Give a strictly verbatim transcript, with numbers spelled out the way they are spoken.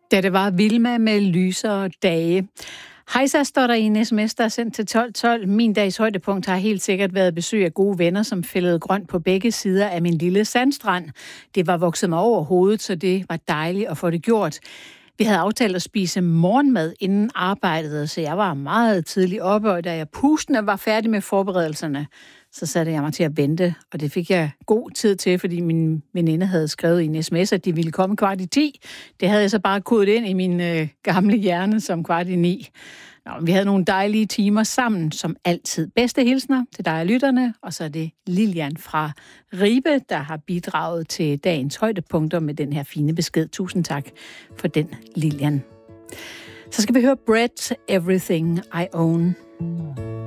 Da det var Vilma med lysere dage. Hejsa, står der i en sms, der er sendt til tolv tolv. Min dags højdepunkt har helt sikkert været besøg af gode venner, som fældede grønt på begge sider af min lille sandstrand. Det var vokset mig over hovedet, så det var dejligt at få det gjort. Vi havde aftalt at spise morgenmad inden arbejdet, så jeg var meget tidligt oppe, og da jeg pustende var færdig med forberedelserne, så satte jeg mig til at vente, og det fik jeg god tid til, fordi min veninde havde skrevet i en sms, at de ville komme kvart i ti. Det havde jeg så bare kodet ind i min øh, gamle hjerne som kvart i ni. Nå, vi havde nogle dejlige timer sammen, som altid. Bedste hilsner til dig og lytterne, og så er det Lilian fra Ribe, der har bidraget til dagens højdepunkter med den her fine besked. Tusind tak for den, Lilian. Så skal vi høre Brett, Everything I Own.